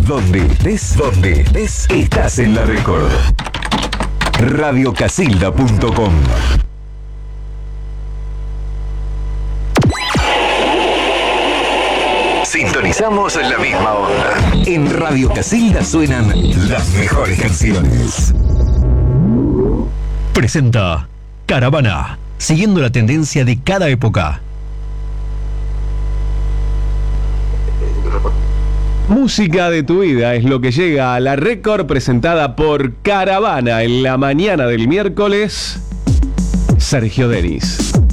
Donde estés, estás en la Record. Radiocasilda.com. Sintonizamos la misma onda. En Radio Casilda suenan las mejores canciones. Presenta Caravana, siguiendo la tendencia de cada época. Música de tu vida es lo que llega a la Record, presentada por Caravana en la mañana del miércoles. Sergio Denis.